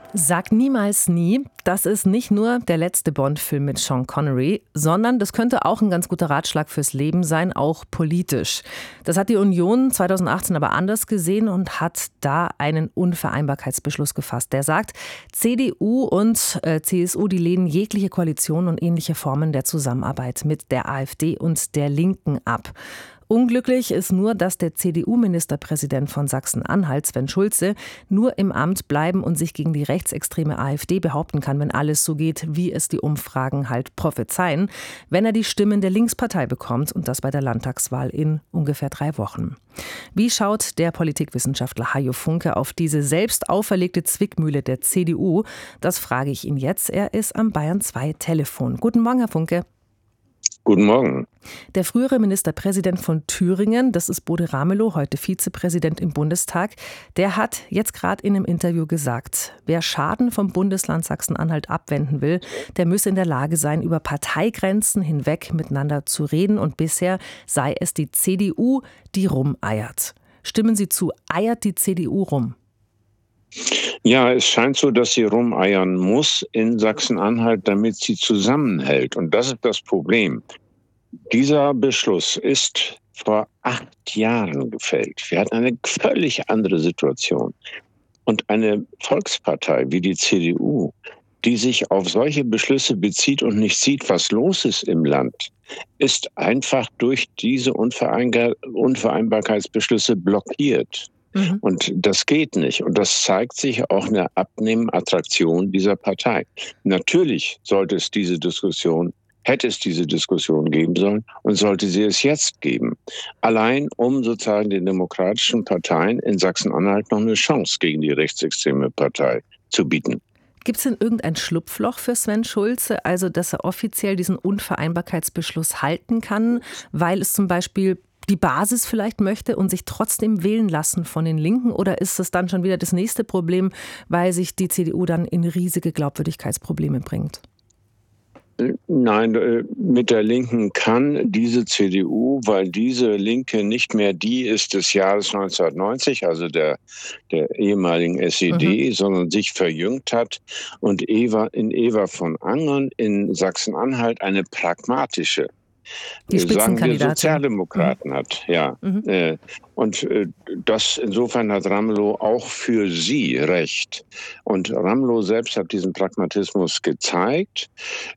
Sag niemals nie, das ist nicht nur der letzte Bond-Film mit Sean Connery, sondern das könnte auch ein ganz guter Ratschlag fürs Leben sein, auch politisch. Das hat die Union 2018 aber anders gesehen und hat da einen Unvereinbarkeitsbeschluss gefasst. Der sagt, CDU und CSU, die lehnen jegliche Koalition und ähnliche Formen der Zusammenarbeit mit der AfD und der Linken ab. Unglücklich ist nur, dass der CDU-Ministerpräsident von Sachsen-Anhalt, Sven Schulze, nur im Amt bleiben und sich gegen die rechtsextreme AfD behaupten kann, wenn alles so geht, wie es die Umfragen halt prophezeien, wenn er die Stimmen der Linkspartei bekommt und das bei der Landtagswahl in ungefähr 3 Wochen. Wie schaut der Politikwissenschaftler Hajo Funke auf diese selbst auferlegte Zwickmühle der CDU? Das frage ich ihn jetzt. Er ist am Bayern 2 Telefon. Guten Morgen, Herr Funke. Guten Morgen. Der frühere Ministerpräsident von Thüringen, das ist Bode Ramelow, heute Vizepräsident im Bundestag, der hat jetzt gerade in einem Interview gesagt, wer Schaden vom Bundesland Sachsen-Anhalt abwenden will, der müsse in der Lage sein, über Parteigrenzen hinweg miteinander zu reden. Und bisher sei es die CDU, die rumeiert. Stimmen Sie zu, eiert die CDU rum? Ja, es scheint so, dass sie rumeiern muss in Sachsen-Anhalt, damit sie zusammenhält. Und das ist das Problem. Dieser Beschluss ist vor 8 Jahren gefällt. Wir hatten eine völlig andere Situation. Und eine Volkspartei wie die CDU, die sich auf solche Beschlüsse bezieht und nicht sieht, was los ist im Land, ist einfach durch diese Unvereinbarkeitsbeschlüsse blockiert. Und das geht nicht. Und das zeigt sich auch in der abnehmenden Attraktion dieser Partei. Natürlich hätte es diese Diskussion geben sollen und sollte sie es jetzt geben. Allein um sozusagen den demokratischen Parteien in Sachsen-Anhalt noch eine Chance gegen die rechtsextreme Partei zu bieten. Gibt es denn irgendein Schlupfloch für Sven Schulze, also dass er offiziell diesen Unvereinbarkeitsbeschluss halten kann, weil es zum Beispiel die Basis vielleicht möchte und sich trotzdem wählen lassen von den Linken? Oder ist das dann schon wieder das nächste Problem, weil sich die CDU dann in riesige Glaubwürdigkeitsprobleme bringt? Nein, mit der Linken kann diese CDU, weil diese Linke nicht mehr die ist des Jahres 1990, also der ehemaligen SED, sondern sich verjüngt hat und in Eva von Angern in Sachsen-Anhalt eine pragmatische, Die sagen wir, Spitzenkandidatin. Sozialdemokraten hat, ja. Und das insofern hat Ramelow auch für sie recht. Und Ramelow selbst hat diesen Pragmatismus gezeigt.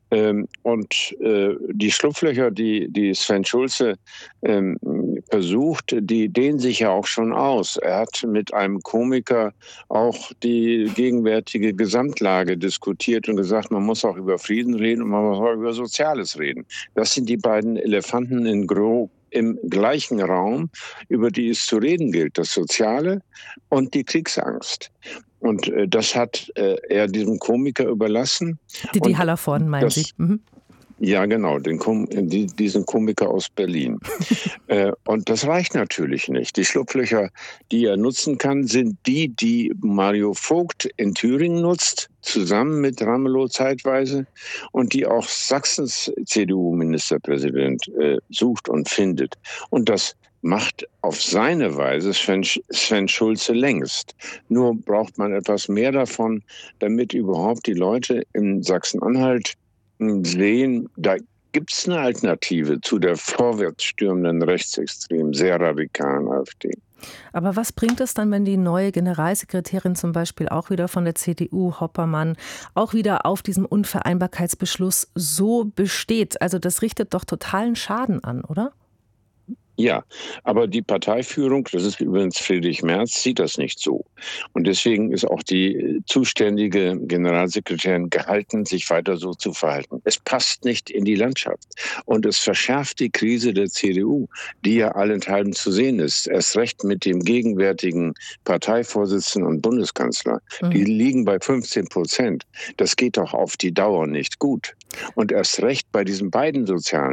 Und die Schlupflöcher, die Sven Schulze versucht, die dehnen sich ja auch schon aus. Er hat mit einem Komiker auch die gegenwärtige Gesamtlage diskutiert und gesagt, man muss auch über Frieden reden und man muss auch über Soziales reden. Das sind die beiden Elefanten im gleichen Raum, über die es zu reden gilt, das Soziale und die Kriegsangst. Und das hat er diesem Komiker überlassen. Die Hallervorden, meinen Sie? Ja, genau, diesen Komiker aus Berlin. Und das reicht natürlich nicht. Die Schlupflöcher, die er nutzen kann, sind die Mario Vogt in Thüringen nutzt, zusammen mit Ramelow zeitweise, und die auch Sachsens CDU-Ministerpräsident sucht und findet. Und das macht auf seine Weise Sven Schulze längst. Nur braucht man etwas mehr davon, damit überhaupt die Leute in Sachsen-Anhalt sehen, da gibt es eine Alternative zu der vorwärtsstürmenden rechtsextremen, sehr radikalen AfD. Aber was bringt es dann, wenn die neue Generalsekretärin zum Beispiel auch wieder von der CDU, Hoppermann, auch wieder auf diesem Unvereinbarkeitsbeschluss so besteht? Also das richtet doch totalen Schaden an, oder? Ja, aber die Parteiführung, das ist übrigens Friedrich Merz, sieht das nicht so. Und deswegen ist auch die zuständige Generalsekretärin gehalten, sich weiter so zu verhalten. Es passt nicht in die Landschaft. Und es verschärft die Krise der CDU, die ja allenthalben zu sehen ist. Erst recht mit dem gegenwärtigen Parteivorsitzenden und Bundeskanzler. Die liegen bei 15%. Das geht doch auf die Dauer nicht gut. Und erst recht bei diesen beiden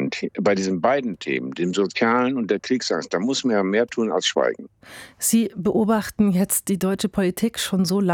Themen, dem Sozialen und der Kriegsangst, da muss man ja mehr tun als schweigen. Sie beobachten jetzt die deutsche Politik schon so lange.